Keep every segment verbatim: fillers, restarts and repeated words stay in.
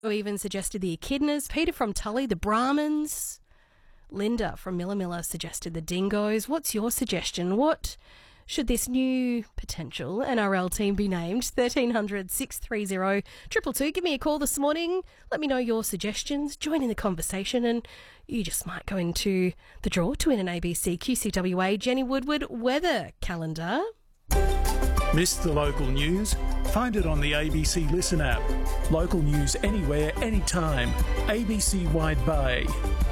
who even suggested the Echidnas, Peter from Tully, the Brahmins. Linda from Miller Miller suggested the Dingoes. What's your suggestion? What should this new potential N R L team be named? thirteen hundred, six three zero, two two two. Give me a call this morning. Let me know your suggestions. Join in the conversation and you just might go into the draw to win an A B C Q C W A Jenny Woodward weather calendar. Missed the local news? Find it on the A B C Listen app. Local news anywhere, anytime. A B C Wide Bay.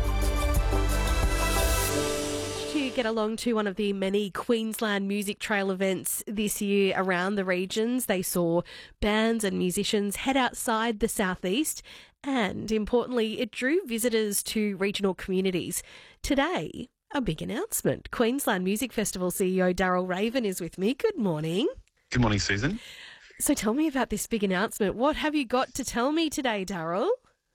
To get along to one of the many Queensland Music Trail events this year around the regions, they saw bands and musicians head outside the southeast and, importantly, it drew visitors to regional communities. Today, a big announcement. Queensland Music Festival C E O Daryl Raven is with me. Good morning. Good morning, Susan. So tell me about this big announcement. What have you got to tell me today, Daryl?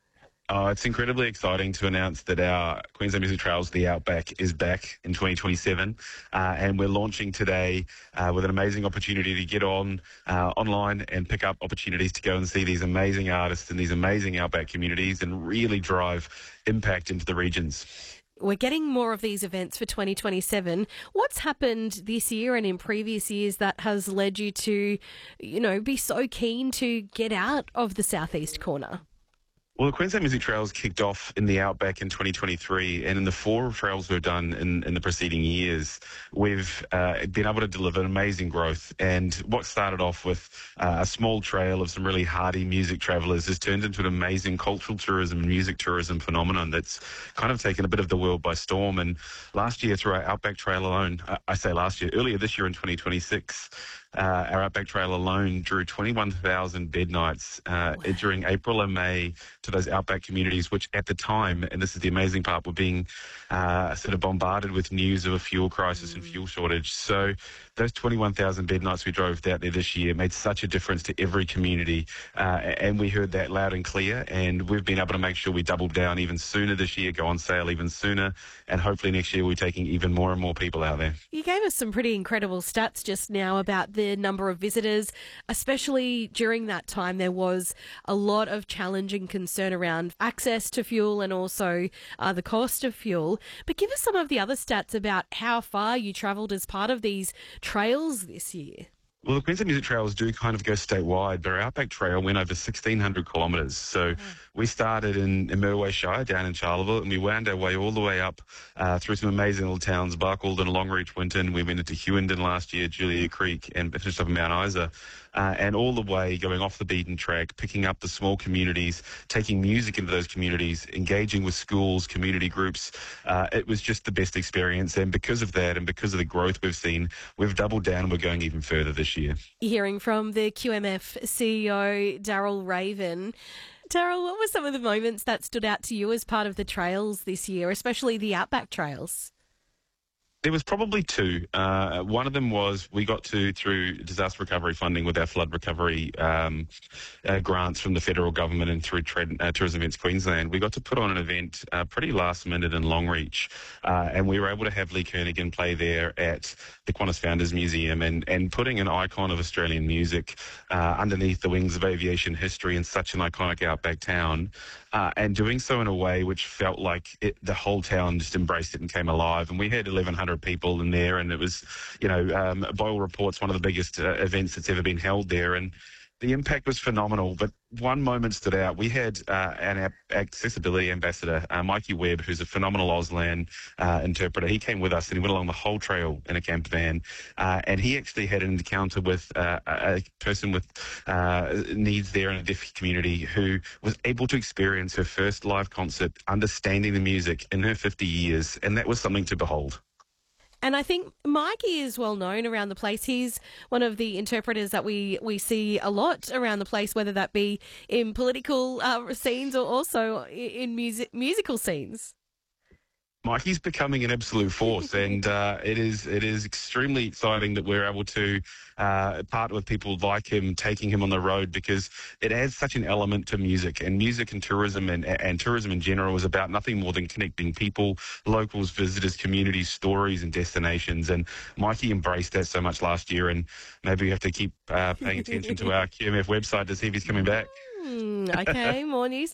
Oh, it's incredibly exciting to announce that our Queensland Music Trails, The Outback, is back in twenty twenty-seven. Uh, and we're launching today uh, with an amazing opportunity to get on uh, online and pick up opportunities to go and see these amazing artists in these amazing Outback communities and really drive impact into the regions. We're getting more of these events for twenty twenty-seven. What's happened this year and in previous years that has led you to, you know, be so keen to get out of the southeast corner? Well, the Queensland Music Trails kicked off in the Outback in twenty twenty-three, and in the four trails we've done in, in the preceding years, we've uh, been able to deliver amazing growth. And what started off with uh, a small trail of some really hardy music travellers has turned into an amazing cultural tourism and music tourism phenomenon that's kind of taken a bit of the world by storm. And last year, through our Outback Trail alone, uh, I say last year, earlier this year in twenty twenty-six, Uh, our Outback Trail alone drew twenty-one thousand bed nights uh, wow. during April and May to those Outback communities, which at the time, and this is the amazing part, were being uh, sort of bombarded with news of a fuel crisis mm. and fuel shortage. So those twenty-one thousand bed nights we drove out there this year made such a difference to every community, uh, and we heard that loud and clear, and we've been able to make sure we double down even sooner this year, go on sale even sooner, and hopefully next year we're taking even more and more people out there. You gave us some pretty incredible stats just now about the The number of visitors, especially during that time. There was a lot of challenge and concern around access to fuel and also uh, the cost of fuel. But give us some of the other stats about how far you travelled as part of these trails this year. Well, the Queensland Music Trails do kind of go statewide, but our Outback Trail went over sixteen hundred kilometres. So oh. we started in, in Murway Shire, down in Charleville, and we wound our way all the way up uh, through some amazing little towns, Barcaldine, Longreach, Winton. We went into Hewenden last year, Julia Creek, and finished up in Mount Isa. Uh, and all the way going off the beaten track, picking up the small communities, taking music into those communities, engaging with schools, community groups. Uh, it was just the best experience. And because of that and because of the growth we've seen, we've doubled down and we're going even further this year. You're hearing from the Q M F C E O, Daryl Raven. Daryl, what were some of the moments that stood out to you as part of the trails this year, especially the Outback Trails? There was probably two. Uh, one of them was we got to, through disaster recovery funding with our flood recovery um, uh, grants from the federal government and through Tra- uh, Tourism Events Queensland, we got to put on an event uh, pretty last minute in Longreach. Uh, and we were able to have Lee Kernaghan play there at the Qantas Founders Museum and, and putting an icon of Australian music uh, underneath the wings of aviation history in such an iconic outback town. Uh, and doing so in a way which felt like it, the whole town just embraced it and came alive. And we had eleven hundred people in there, and it was, you know, um, by all reports, one of the biggest uh, events that's ever been held there. And the impact was phenomenal. But one moment stood out. We had uh, an accessibility ambassador, uh, Mikey Webb, who's a phenomenal Auslan uh, interpreter. He came with us and he went along the whole trail in a camper van. Uh, and he actually had an encounter with uh, a person with uh, needs there in a deaf community who was able to experience her first live concert, understanding the music in her fifty years. And that was something to behold. And I think Mikey is well known around the place. He's one of the interpreters that we, we see a lot around the place, whether that be in political uh, scenes or also in music, musical scenes. Mikey's becoming an absolute force, and uh, it is it is extremely exciting that we're able to uh, partner with people like him, taking him on the road, because it adds such an element to music, and music and tourism and, and tourism in general is about nothing more than connecting people, locals, visitors, communities, stories and destinations. And Mikey embraced that so much last year, and maybe we have to keep uh, paying attention to our Q M F website to see if he's coming back. Mm, okay, more news